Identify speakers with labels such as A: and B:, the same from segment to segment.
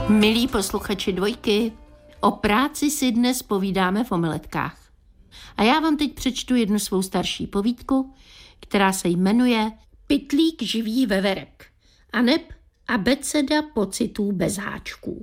A: Milí posluchači Dvojky, o práci si dnes povídáme v omeletkách. A já vám teď přečtu jednu svou starší povídku, která se jmenuje Pytlík živý veverek, aneb abeceda pocitů bez háčků.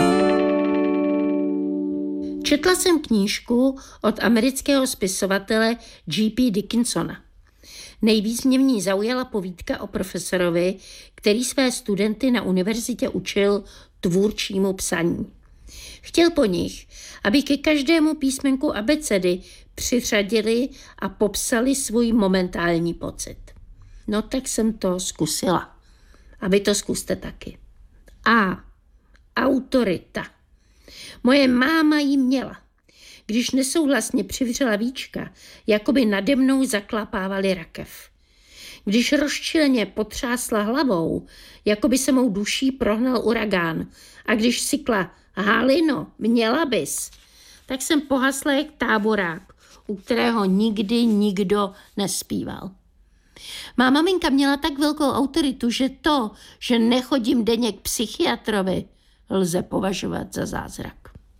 A: Četla jsem knížku od amerického spisovatele J.P. Dickinsona. Nejvíc mě v ní zaujala povídka o profesorovi, který své studenty na univerzitě učil tvůrčímu psaní. Chtěl po nich, aby ke každému písmenku abecedy přiřadili a popsali svůj momentální pocit. No tak jsem to zkusila. A vy to zkuste taky. A. Autorita. Moje máma ji měla. Když nesouhlasně přivřela víčka, jako by nade mnou zaklapávali rakev. Když rozčileně potřásla hlavou, jako by se mou duší prohnal uragán. A když sykla Halino, měla bys, tak jsem pohasla jak táborák, u kterého nikdy nikdo nespíval. Má maminka měla tak velkou autoritu, že to, že nechodím denně k psychiatrovi, lze považovat za zázrak.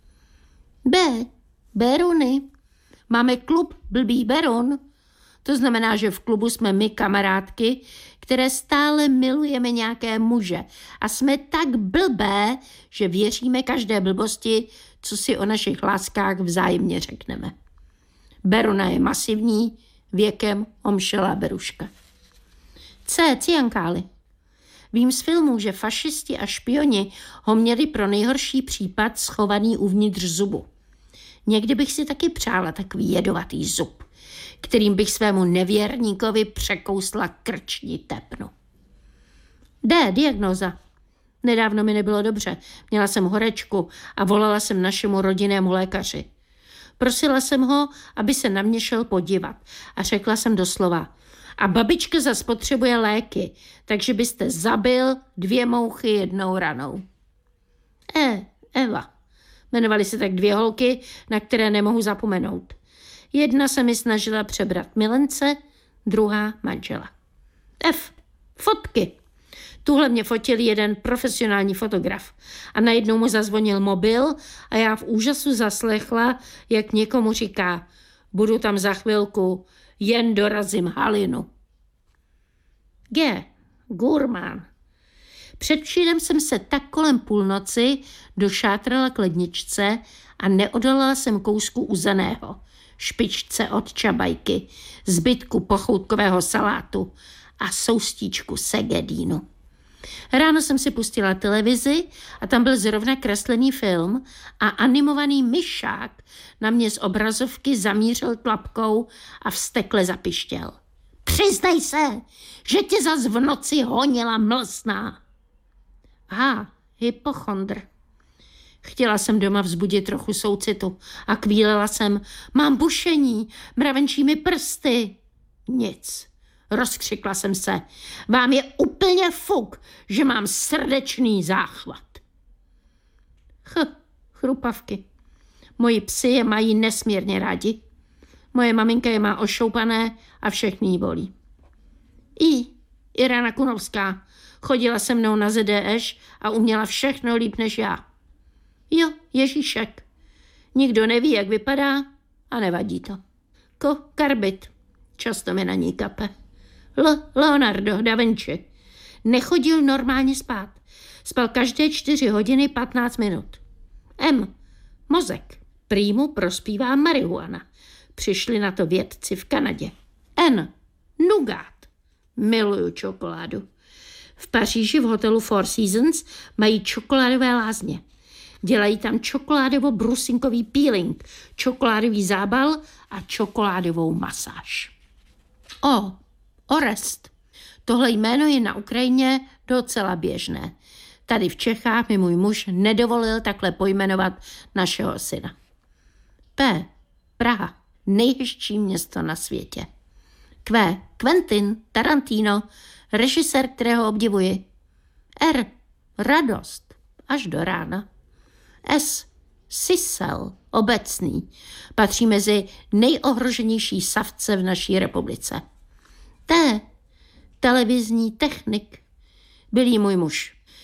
A: Beruny. Máme klub Blbý Berun. To znamená, že v klubu jsme my kamarádky, které stále milujeme nějaké muže. A jsme tak blbé, že věříme každé blbosti, co si o našich láskách vzájemně řekneme. Beruna je masivní, věkem omšelá beruška. Ciankáli. Vím z filmů, že fašisti a špioni ho měli pro nejhorší případ schovaný uvnitř zubu. Někdy bych si taky přála takový jedovatý zub, kterým bych svému nevěrníkovi překousla krční tepnu. Diagnóza. Nedávno mi nebylo dobře. Měla jsem horečku a volala jsem našemu rodinnému lékaři. Prosila jsem ho, aby se na mě šel podívat a řekla jsem doslova: a babička zas potřebuje léky, takže byste zabil 2 mouchy jednou ranou. Eva. Jmenovaly se tak 2 holky, na které nemohu zapomenout. Jedna se mi snažila přebrat milence, druhá manžela. Fotky. Tuhle mě fotil jeden profesionální fotograf a najednou mu zazvonil mobil a já v úžasu zaslechla, jak někomu říká: budu tam za chvilku, jen dorazím Halinu. Gurmán. Předvčírem jsem se tak kolem půlnoci došátrala k ledničce a neodolala jsem kousku uzeného, špičce od čabajky, zbytku pochoutkového salátu a soustíčku segedínu. Ráno jsem si pustila televizi a tam byl zrovna kreslený film a animovaný myšák na mě z obrazovky zamířil tlapkou a vztekle zapištěl. Přiznej se, že tě zas v noci honila mlsná. Hypochondr. Chtěla jsem doma vzbudit trochu soucitu a kvílela jsem: mám bušení, mravenčí mi prsty. Nic. Rozkřikla jsem se: vám je úplně fuk, že mám srdečný záchvat. Chrupavky. Moji psi je mají nesmírně rádi. Moje maminka je má ošoupané a všechny jí bolí. Irena Kunovská chodila se mnou na ZDŠ a uměla všechno líp než já. Ježíšek. Nikdo neví, jak vypadá a nevadí to. Karbit. Často mi na ní kape. Leonardo da Vinci. Nechodil normálně spát. Spal každé 4 hodiny 15 minut. Mozek. Prý mu prospívá marihuana. Přišli na to vědci v Kanadě. Nugát. Miluju čokoládu. V Paříži v hotelu Four Seasons mají čokoládové lázně. Dělají tam čokoládovo-brusinkový peeling, čokoládový zábal a čokoládovou masáž. Orest. Tohle jméno je na Ukrajině docela běžné. Tady v Čechách mi můj muž nedovolil takhle pojmenovat našeho syna. Praha. Nejhezčí město na světě. Quentin Tarantino, režisér, kterého obdivuji. Radost. Až do rána. Sisel, obecný. Patří mezi nejohroženější savce v naší republice. Televizní technik. Byl jí můj muž.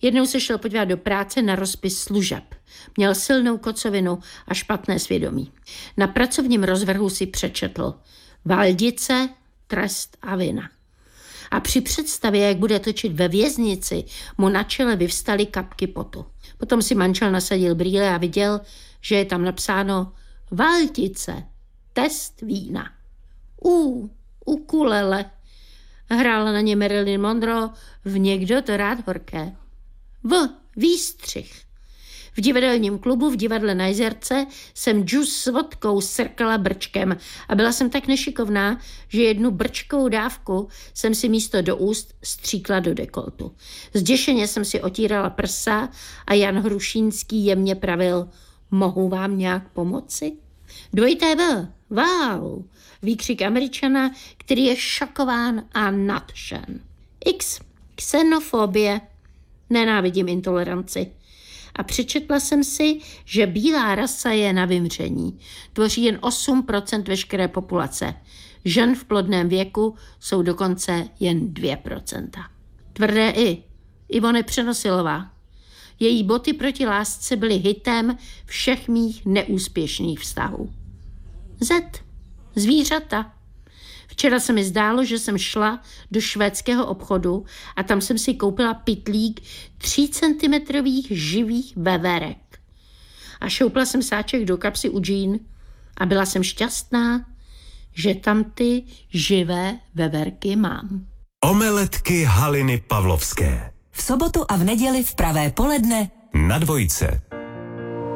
A: Jednou se šel podívat do práce na rozpis služeb. Měl silnou kocovinu a špatné svědomí. Na pracovním rozvrhu si přečetl Valdice, trest a vina. A při představě, jak bude točit ve věznici, mu na čele vyvstaly kapky potu. Potom si manžel nasadil brýle a viděl, že je tam napsáno Valdice, test vína. Ukulele. Hrála na ně Marilyn Monroe v Někdo to rád horké. Výstřih. V divadelním klubu v divadle na Jezerce jsem džus s vodkou srkala brčkem a byla jsem tak nešikovná, že jednu brčkovou dávku jsem si místo do úst stříkla do dekoltu. Zděšeně jsem si otírala prsa a Jan Hrušínský jemně pravil: mohu vám nějak pomoci? Dvojité V. Wow. Výkřik Američana, který je šokován a nadšen. X. Xenofobie. Nenávidím intoleranci. A přečetla jsem si, že bílá rasa je na vymření. Tvoří jen 8% veškeré populace. Žen v plodném věku jsou dokonce jen 2%. Tvrdé I. Ivone Přenosilová. Její boty proti lásce byly hitem všech mých neúspěšných vztahů. Z. Zvířata. Včera se mi zdálo, že jsem šla do švédského obchodu a tam jsem si koupila pytlík 3 cm živých veverek. A šoupla jsem sáček do kapsy u džín a byla jsem šťastná, že tam ty živé veverky mám.
B: Omeletky Haliny Pavlovské.
C: V sobotu a v neděli v pravé poledne
B: na Dvojce.